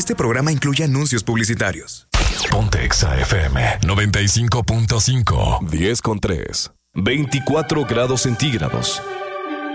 Este programa incluye anuncios publicitarios. Ponte Exa FM 95.5. 10.3. 24 grados centígrados.